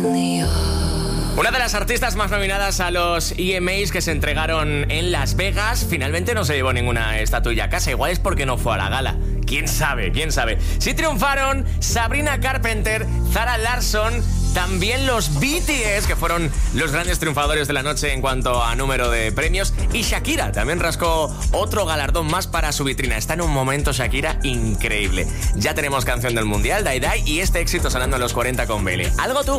Una de las artistas más nominadas a los EMAs que se entregaron en Las Vegas finalmente no se llevó ninguna estatuilla a casa. Igual es porque no fue a la gala. ¿Quién sabe? ¿Quién sabe? Sí triunfaron Sabrina Carpenter, Zara Larsson, también los BTS, que fueron los grandes triunfadores de la noche en cuanto a número de premios, y Shakira también rascó otro galardón más para su vitrina. Está en un momento Shakira increíble. Ya tenemos canción del Mundial, Die Die, y este éxito sonando en los 40 con Bailey. ¿Algo tú?